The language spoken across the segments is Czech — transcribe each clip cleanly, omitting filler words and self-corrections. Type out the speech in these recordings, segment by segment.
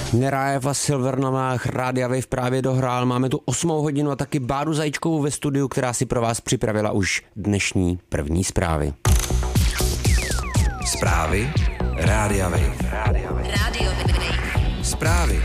Nerajev a Silver na vlnách Rádia Wave právě dohrál. Máme tu 8. hodinu a taky Báru Zajíčkovou ve studiu, která si pro vás připravila už dnešní první zprávy. Zprávy Rádia Wave. Radio Wave. Zprávy.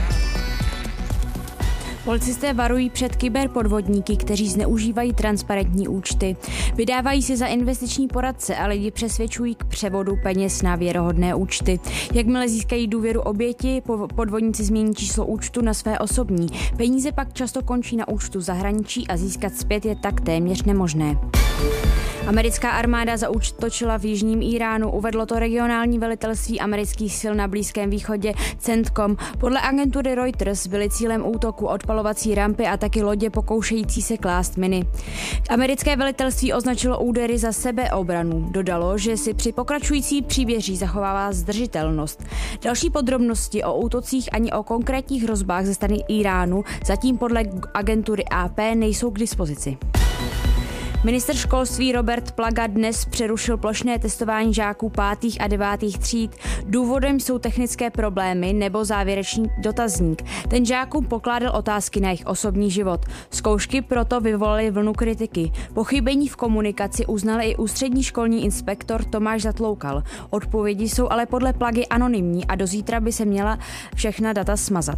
Policisté varují před kyberpodvodníky, kteří zneužívají transparentní účty. Vydávají se za investiční poradce a lidi přesvědčují k převodu peněz na věrohodné účty. Jakmile získají důvěru oběti, podvodníci změní číslo účtu na své osobní. Peníze pak často končí na účtu v zahraničí a získat zpět je tak téměř nemožné. Americká armáda zaútočila v jižním Iránu, uvedlo to regionální velitelství amerických sil na Blízkém východě CENTCOM. Podle agentury Reuters byly cílem útoku odpalovací rampy a taky lodě pokoušející se klást miny. Americké velitelství označilo údery za sebeobranu. Dodalo, že si při pokračující příběží zachovává zdržitelnost. Další podrobnosti o útocích ani o konkrétních hrozbách ze strany Iránu zatím podle agentury AP nejsou k dispozici. Ministr školství Robert Plaga dnes přerušil plošné testování žáků 5. a 9. tříd. Důvodem jsou technické problémy nebo závěrečný dotazník. Ten žákům pokládal otázky na jejich osobní život. Zkoušky proto vyvolaly vlnu kritiky. Pochybení v komunikaci uznal i ústřední školní inspektor Tomáš Zatloukal. Odpovědi jsou ale podle Plagy anonymní a do zítra by se měla všechna data smazat.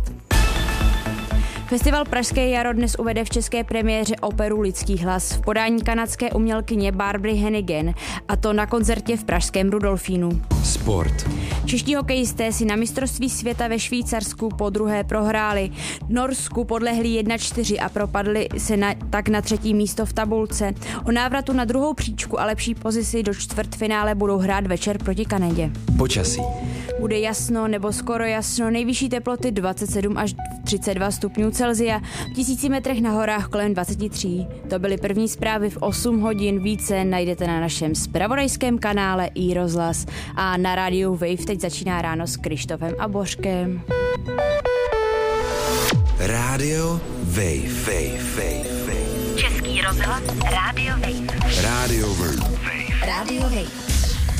Festival Pražské jaro dnes uvede v české premiéře operu Lidský hlas v podání kanadské umělkyně Barbary Hannigan, a to na koncertě v pražském Rudolfínu. Sport. Čeští hokejisté si na mistrovství světa ve Švýcarsku podruhé prohráli. Norsku podlehli 1-4 a propadli se tak na 3. místo v tabulce. O návratu na druhou příčku a lepší pozici do čtvrtfinále budou hrát večer proti Kanadě. Počasí. Bude jasno nebo skoro jasno, nejvyšší teploty 27 až 32 stupňů Celsia, v 1000 metrech na horách kolem 23. To byly první zprávy v 8 hodin, více najdete na našem zpravodajském kanále iRozhlas. A na rádiu Wave teď začíná ráno s Krištofem a Božkem. Rádio Wave. Český rozhlas Radio Wave. Rádio Wave. Radio Wave.